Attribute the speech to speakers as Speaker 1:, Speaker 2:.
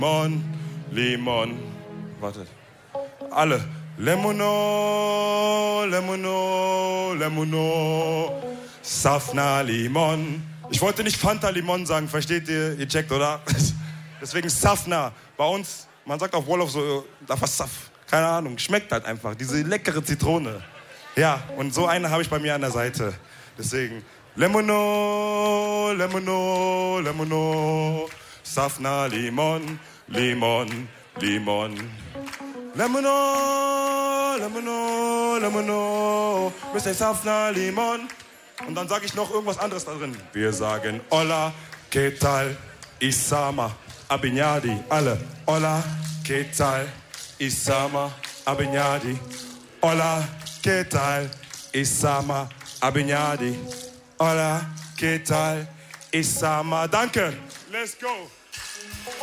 Speaker 1: Limon, Limon. Warte. Alle. Lemono, Lemono, Lemono. Safna Limon. Ich wollte nicht Fanta Limon sagen, versteht ihr? Ihr checkt, oder? Deswegen Safna. Bei uns, man sagt auf Wolof so, da was Saf. Keine Ahnung, schmeckt halt einfach. Diese leckere Zitrone. Ja, und so eine habe ich bei mir an der Seite. Deswegen Lemono, Lemono, Lemono. Safna Limon, Limon, Limon. Lemono, Lemono, Lemono. Mr. Safna Limon. Und dann sage ich noch irgendwas anderes da drin. Wir sagen Hola, ¿qué tal? Isama, Abignadi. Alle. Hola, ¿qué tal? Isama, Abignadi. Hola, ¿qué tal? Isama, Abignadi. Hola, ¿qué tal? Isama. Danke. Let's go.